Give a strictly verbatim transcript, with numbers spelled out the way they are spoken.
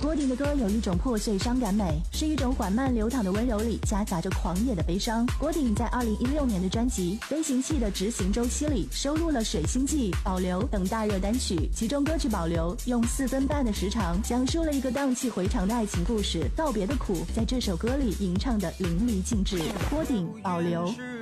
郭顶的歌有一种破碎伤感美，是一种缓慢流淌的温柔里夹杂着狂野的悲伤。郭顶在二零一六年的专辑《飞行器的执行周期》里收录了《水星记》、《保留》等大热单曲，其中歌曲《保留》用四分半的时长讲述了一个荡气回肠的爱情故事，告别的苦在这首歌里吟唱的淋漓尽致。郭顶《保留》。